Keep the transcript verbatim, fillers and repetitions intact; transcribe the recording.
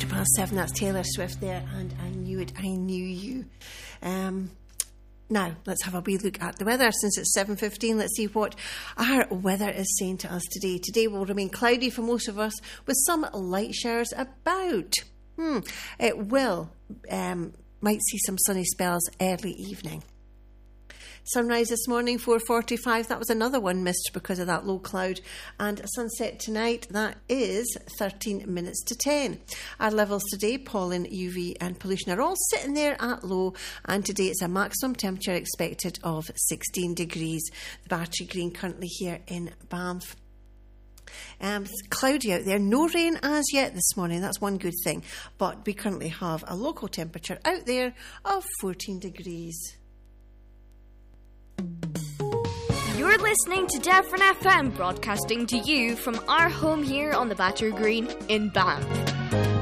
Quarter past seven, that's Taylor Swift there, and I knew it, I knew you. Um, now, let's have a wee look at the weather. Since it's seven fifteen, let's see what our weather is saying to us today. Today will remain cloudy for most of us, with some light showers about. Hmm, it will, um, might see some sunny spells early evening. Sunrise this morning, four forty-five. That was another one missed because of that low cloud. And sunset tonight, that is thirteen minutes to ten. Our levels today, pollen, U V and pollution are all sitting there at low. And today it's a maximum temperature expected of sixteen degrees. The Battery Green currently here in Banff. Um, it's cloudy out there, no rain as yet this morning, that's one good thing. But we currently have a local temperature out there of fourteen degrees. You're listening to Devon F M, broadcasting to you from our home here on the Battery Green in Banff.